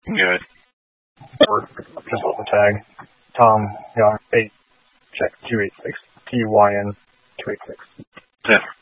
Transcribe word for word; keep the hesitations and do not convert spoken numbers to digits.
Good. Or just the tag. Tom, yeah, eight, check two eight six. T Y N two eight six. Yeah.